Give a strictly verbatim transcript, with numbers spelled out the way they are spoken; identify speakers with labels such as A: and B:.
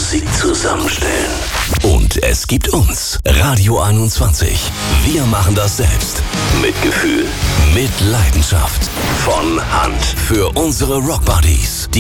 A: Musik zusammenstellen. Und es gibt uns, Radio einundzwanzig. Wir machen das selbst. Mit Gefühl, mit Leidenschaft. Von Hand. Für unsere Rockbuddies.